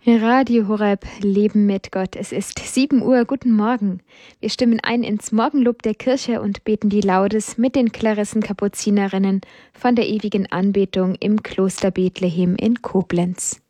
Radio Horeb, Leben mit Gott. Es ist 7 Uhr. Guten Morgen. Wir stimmen ein ins Morgenlob der Kirche und beten die Laudes mit den Klaressen-Kapuzinerinnen von der ewigen Anbetung im Kloster Bethlehem in Koblenz.